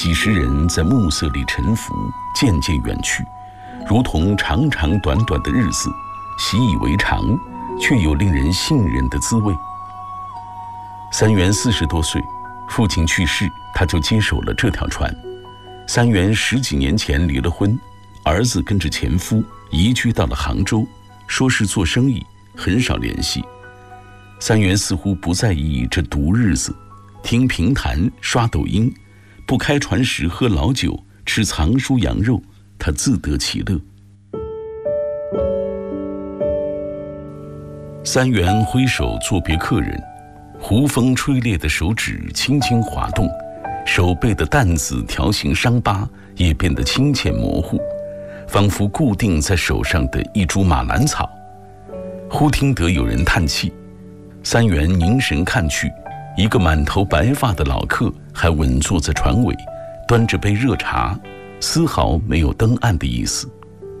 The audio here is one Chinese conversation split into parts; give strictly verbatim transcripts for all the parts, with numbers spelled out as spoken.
几十人在暮色里沉浮，渐渐远去，如同长长短短的日子，习以为常，却有令人信任的滋味。三元四十多岁，父亲去世，他就接手了这条船。三元十几年前离了婚，儿子跟着前夫移居到了杭州，说是做生意，很少联系。三元似乎不在意这毒日子，听评弹，刷抖音，不开船时喝老酒，吃藏书羊肉，他自得其乐。三元挥手作别客人，胡风吹裂的手指轻轻滑动，手背的淡紫条形伤疤也变得清浅模糊，仿佛固定在手上的一株马兰草。忽听得有人叹气，三元凝神看去，一个满头白发的老客还稳坐在船尾，端着杯热茶，丝毫没有登岸的意思。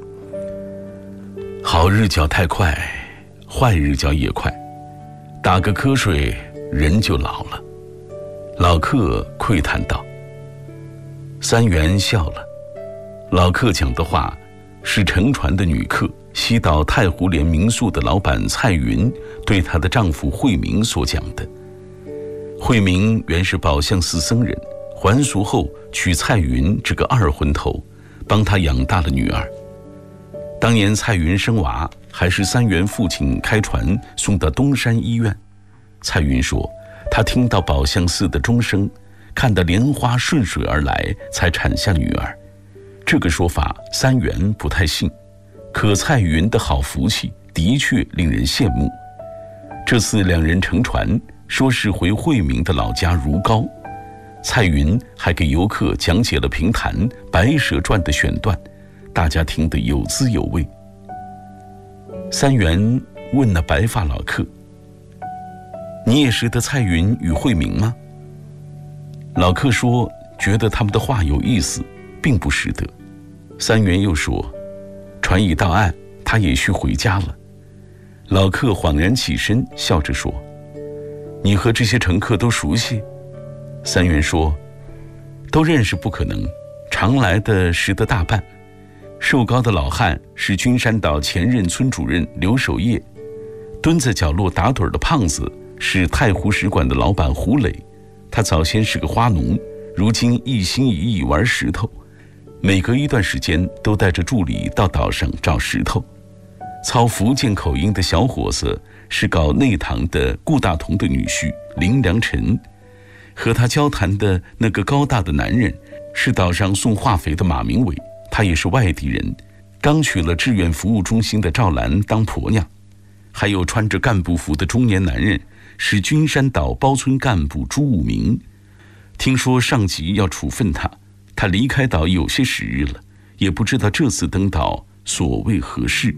好日脚太快，坏日脚也快，打个瞌睡人就老了。老客喟叹道。三元笑了。老客讲的话是乘船的女客，西岛太湖连民宿的老板蔡云对她的丈夫慧明所讲的。慧明原是宝相寺僧人，还俗后娶蔡云这个二婚头，帮他养大了女儿。当年蔡云生娃，还是三元父亲开船送到东山医院。蔡云说，他听到宝相寺的钟声，看得莲花顺水而来，才产下女儿。这个说法三元不太信，可蔡云的好福气的确令人羡慕。这次两人乘船，说是回慧明的老家如皋，蔡云还给游客讲解了评弹《白蛇传》的选段，大家听得有滋有味。三元问那白发老客，你也识得蔡云与慧明吗？老客说，觉得他们的话有意思，并不识得。三元又说，船已到岸，他也需回家了。老客恍然起身，笑着说，你和这些乘客都熟悉？三元说，都认识不可能，常来的识得大半。瘦高的老汉是君山岛前任村主任刘守业，蹲在角落打盹的胖子是太湖使馆的老板胡磊，他早先是个花农，如今一心一意玩石头，每隔一段时间都带着助理到岛上找石头。操福建口音的小伙子是搞内堂的顾大同的女婿林良辰，和他交谈的那个高大的男人是岛上送化肥的马明伟，他也是外地人，刚娶了志愿服务中心的赵兰当婆娘。还有穿着干部服的中年男人是君山岛包村干部朱武明，听说上级要处分他，他离开岛有些时日了，也不知道这次登岛所谓何事。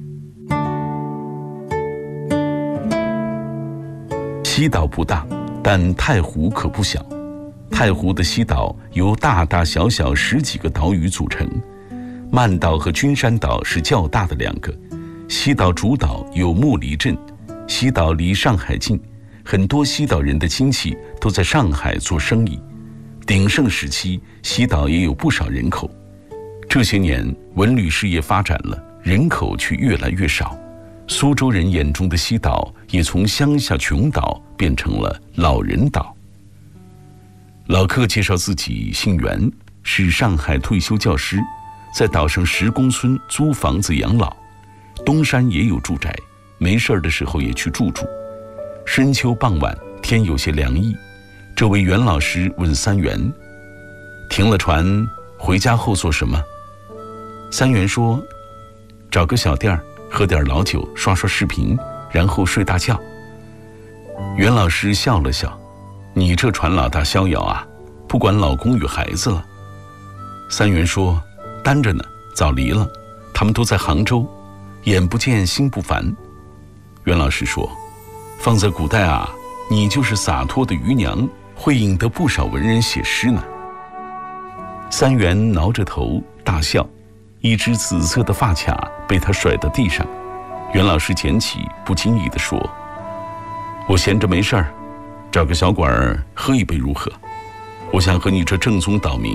西岛不大，但太湖可不小。太湖的西岛由大大小小十几个岛屿组成，曼岛和君山岛是较大的两个。西岛主岛有莫离镇，西岛离上海近，很多西岛人的亲戚都在上海做生意。鼎盛时期，西岛也有不少人口。这些年，文旅事业发展了，人口却越来越少。苏州人眼中的西岛也从乡下穷岛变成了老人岛。老客介绍自己姓袁，是上海退休教师，在岛上石公村租房子养老。东山也有住宅，没事的时候也去住住。深秋傍晚，天有些凉意，这位袁老师问三元，停了船回家后做什么？三元说，找个小店儿喝点老酒，刷刷视频，然后睡大觉。袁老师笑了笑，你这船老大逍遥啊，不管老公与孩子了。三元说，单着呢，早离了，他们都在杭州，眼不见心不烦。袁老师说，放在古代啊，你就是洒脱的渔娘，会引得不少文人写诗呢。三元挠着头大笑，一只紫色的发卡被他甩到地上。袁老师捡起，不经意地说，我闲着没事儿，找个小馆儿喝一杯如何？我想和你这正宗岛民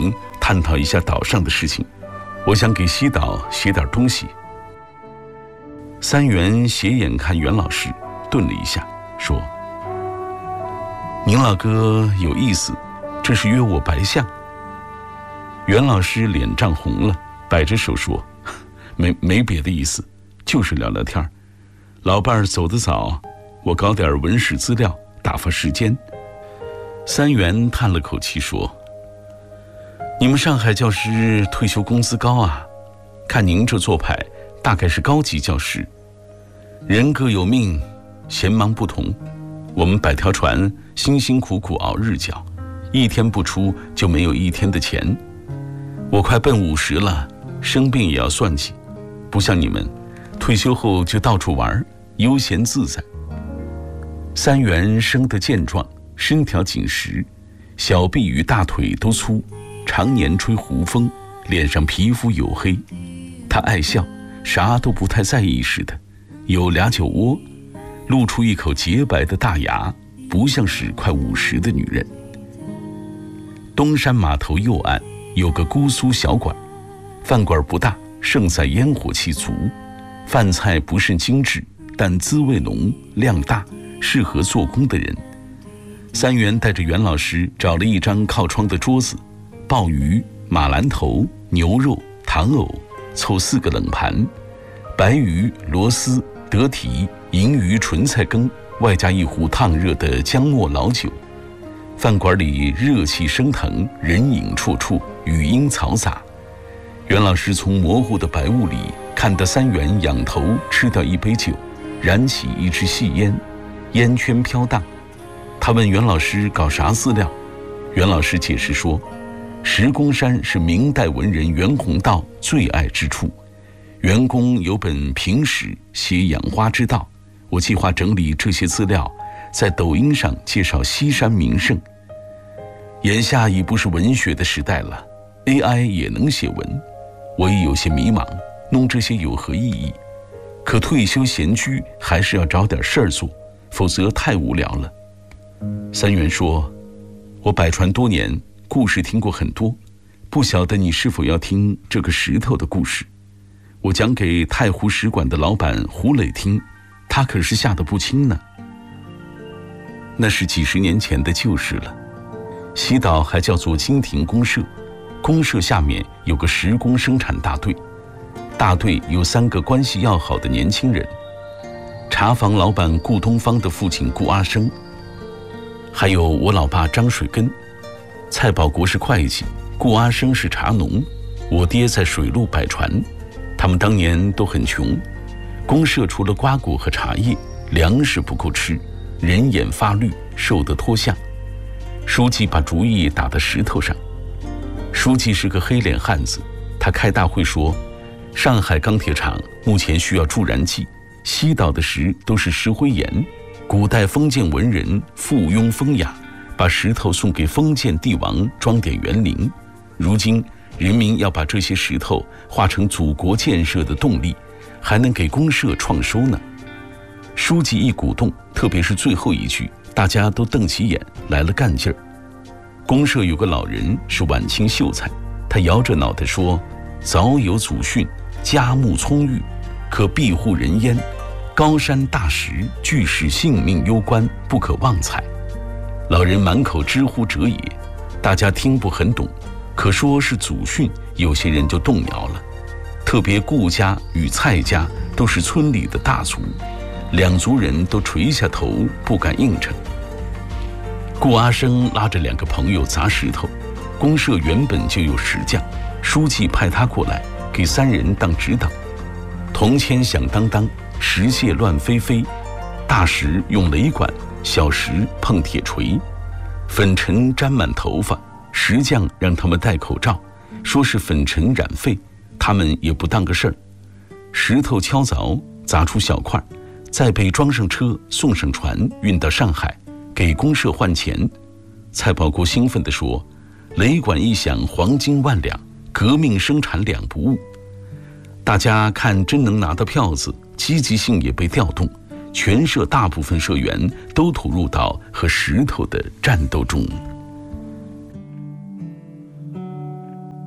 探讨一下岛上的事情，我想给西岛写点东西。三元斜眼看袁老师，顿了一下，说：宁老哥有意思，这是约我白相。袁老师脸涨红了，摆着手说：没没别的意思，就是聊聊天。老伴儿走得早，我搞点文史资料打发时间。三元叹了口气说：你们上海教师退休工资高啊，看您这做派大概是高级教师。人各有命，闲忙不同，我们百条船辛辛苦苦熬日脚，一天不出就没有一天的钱。我快奔五十了，生病也要算计，不像你们退休后就到处玩，悠闲自在。三元生得健壮，身条紧实，小臂与大腿都粗，常年吹胡风，脸上皮肤黝黑。他爱笑，啥都不太在意似的，有俩酒窝，露出一口洁白的大牙，不像是快五十的女人。东山码头右岸有个姑苏小馆，饭馆不大，胜在烟火气足，饭菜不甚精致，但滋味浓，量大，适合做工的人。三元带着袁老师找了一张靠窗的桌子，鲍鱼、马兰头、牛肉、糖藕，凑四个冷盘，白鱼、螺丝、得体、银鱼纯菜羹，外加一壶烫热的姜末老酒。饭馆里热气升腾，人影绰绰，语音嘈杂。袁老师从模糊的白雾里看得三元仰头吃掉一杯酒，燃起一支细烟，烟圈飘荡。他问袁老师搞啥饲料，袁老师解释说，石公山是明代文人袁宏道最爱之处，袁公有本评史写养花之道，我计划整理这些资料，在抖音上介绍西山名胜。眼下已不是文学的时代了， A I 也能写文，我也有些迷茫，弄这些有何意义？可退休闲居还是要找点事儿做，否则太无聊了。三元说，我百传多年，故事听过很多，不晓得你是否要听这个石头的故事。我讲给太湖使馆的老板胡磊听，他可是吓得不轻呢。那是几十年前的旧事了。西岛还叫做金亭公社，公社下面有个石工生产大队，大队有三个关系要好的年轻人，茶房老板顾东方的父亲顾阿生，还有我老爸张水根。蔡保国是会计，顾阿生是茶农，我爹在水路摆船。他们当年都很穷，公社除了瓜果和茶叶，粮食不够吃，人眼发绿，瘦得脱相。书记把主意打在石头上。书记是个黑脸汉子，他开大会说，上海钢铁厂目前需要助燃剂，西岛的石都是石灰岩。古代封建文人附庸风雅，把石头送给封建帝王装点园林。如今人民要把这些石头化成祖国建设的动力，还能给公社创收呢。书记一鼓动，特别是最后一句，大家都瞪起眼来了干劲儿。公社有个老人是晚清秀才，他摇着脑袋说，早有祖训，家木葱郁，可庇护人焉，高山大石俱是性命攸关，不可妄采。老人满口之乎者也，大家听不很懂，可说是祖训，有些人就动摇了。特别顾家与蔡家都是村里的大族，两族人都垂下头不敢应承。顾阿生拉着两个朋友砸石头，公社原本就有石匠，书记派他过来给三人当指导。铜签响当当，石屑乱飞飞，大石用雷管，小石碰铁锤，粉尘沾满头发。石匠让他们戴口罩，说是粉尘染肺，他们也不当个事儿。石头敲凿，砸出小块，再被装上车，送上船，运到上海，给公社换钱。蔡保国兴奋地说，雷管一响，黄金万两，革命生产两不误。大家看真能拿到票子，积极性也被调动，全社大部分社员都投入到和石头的战斗中。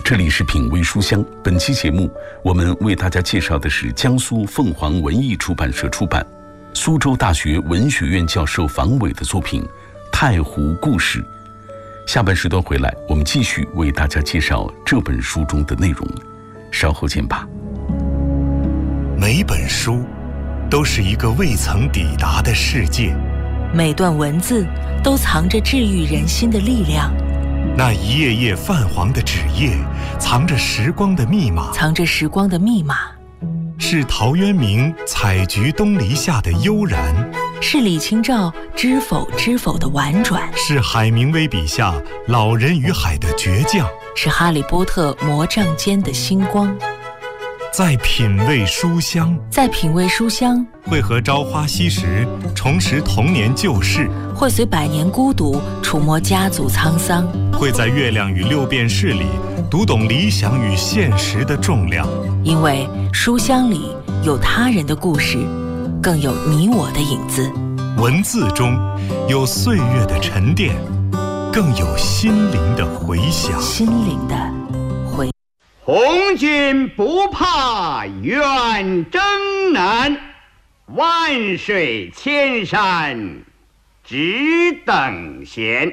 这里是品味书香，本期节目我们为大家介绍的是江苏凤凰文艺出版社出版，苏州大学文学院教授房伟的作品《太湖故事》。下半时段回来，我们继续为大家介绍这本书中的内容，稍后见吧。 每本书都是一个未曾抵达的世界， 每段文字都藏着治愈人心的力量。 那一页页泛黄的纸页，藏着时光的密码， 藏着时光的密码。 是陶渊明采菊东篱下的悠然， 是李清照知否知否的婉转， 是海明威笔下老人与海的倔强， 是哈利波特魔杖间的星光。 在品味书香， 在品味书香， 会和朝花夕拾重拾童年旧事， 会随百年孤独触摸家族沧桑， 会在月亮与六便士里读懂理想与现实的重量。 因为书香里有他人的故事，更有你我的影子。 文字中有岁月的沉淀，更有心灵的回响。 心灵的回。 红军不怕远征难，万水千山只等闲。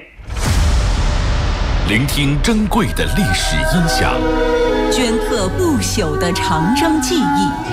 聆听珍贵的历史音响， 镌刻不朽的长征记忆。